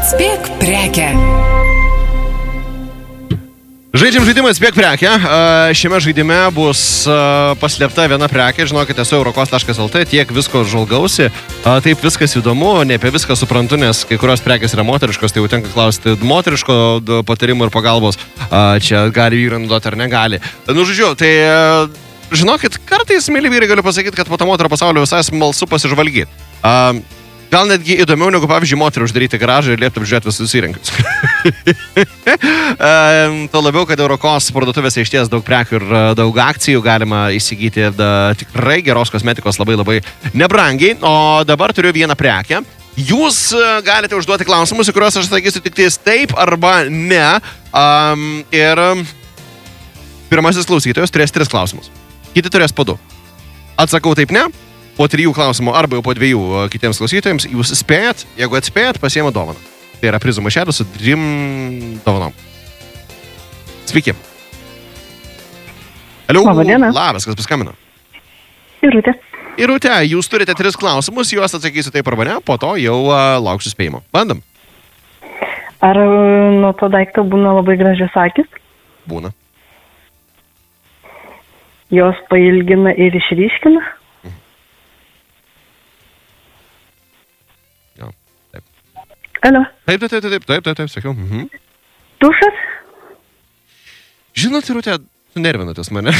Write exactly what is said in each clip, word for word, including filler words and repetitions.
Atspėk prekę. Žaidžiam žaidimą Atspėk prekę. Šiame žaidime bus paslėpta viena prekė. Žinokite, esu eurokos taškas lt, tiek visko žvalgausi. Taip viskas įdomu, ne apie viską suprantu, nes kai kurios prekės yra moteriškos, tai jau tenka klausti moteriško patarimų ir pagalbos. Čia gali vyrai naudoti ar negali. Nu, žodžiu, tai žinokit, kartais, mėly vyrai, galiu pasakyti, kad po tą moterų pasaulio visai smalsu pasižvalgyti. Gal netgi įdomiau negu, pavyzdžiui, moterį uždaryti garažą ir liepti apžiūrėti visus įrankius. Tuo labiau, kad Eurokos parduotuvėse išties daug prekių ir daug akcijų galima įsigyti da, tikrai geros kosmetikos labai labai nebrangiai. O dabar turiu vieną prekę. Jūs galite užduoti klausimus, į kuriuos aš sakysiu tik tais taip arba ne. Um, ir pirmasis klausytojas turės tris klausimus. Kiti turės po du. Atsakau taip ne. Po trijų klausimų arba jau po dviejų kitiems klausytojams jūs spėjat, jeigu atspėjat, pasiema dovaną. Tai yra prizų maišelis su trim dovanom. Sveiki. Aliu, labas, kas paskambino? Irutė. Irutė, jūs turite tris klausimus, juos atsakysiu taip arba ne, po to jau uh, lauksiu spėjimo. Bandam. Ar nuo to daikto būna labai gražios akis? Būna. Jos pailgina ir išryškina? Alio. Taip, taip, taip, taip, taip, taip, taip, sakiau. Mhm. Dušas? Žinot, Irutė, sunervinatės mane.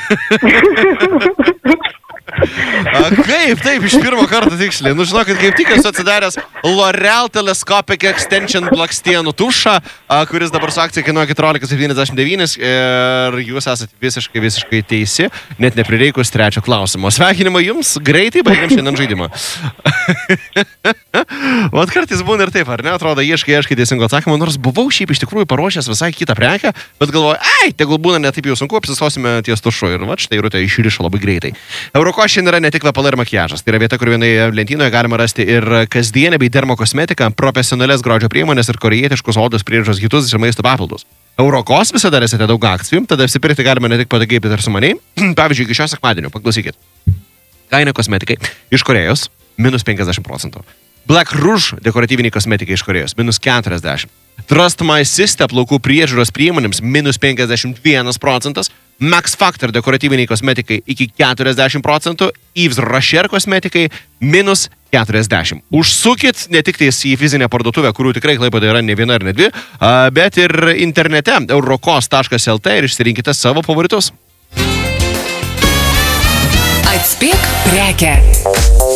A, kaip, taip, iš pirmo karto tiksliai. Nu, žinokit, kaip tik esu atsidaręs L'Oreal Telescopic Extension blakstienų tušą, a, kuris dabar su akcija kainuoja keturiolika septyniasdešimt devyni ir jūs esate visiškai, visiškai teisi, net neprireikus trečio klausimo. Sveikinimai jums, greitai baigiam šiandien žaidimą. Vat kartais būna ir taip, ar ne? Atrodo, ieškai, ieškai teisingo atsakymą, nors buvau šiaip iš tikrųjų paruošęs visai kitą prekę, bet galvoju, ai, tegul būna ne taip jau sunku, apsistosime ties tušu ir va, štai Irutė išrišo labai greitai. Eurokos šiandien yra ne tik kvepalai ir makiažas. Tai yra vieta, kur vienoje lentynoje galima rasti ir kasdienę bei dermokosmetiką, profesionalias grožio priemonės ir korejietiškus odos priežiūros hitus ir maisto papildus. Eurokos visada rasite daug akcijų, tada apsipirkti galima ne tik patogiai, bet ir sumaniai. Pavyzdžiui, iki šio sekmadienio, paklausykit. Kaina kosmetikai iš Korėjos minus penkiasdešimt procentų. Black Rouge dekoratyviniai kosmetikai iš Korėjos minus keturiasdešimt. Trust My Sister plaukų priežiūros priemonėms minus penkiasdešimt vienas procentas. Max Factor dekoratyviniai kosmetikai iki keturiasdešimt procentų. Yves Rocher kosmetikai minus keturiasdešimt. Užsukit ne tik tais į fizinę parduotuvę, kurių tikrai Klaipėdoje yra ne viena ir ne dvi, bet ir internete eurokos taškas lt ir išsirinkite savo favoritus. Atspėk prekę.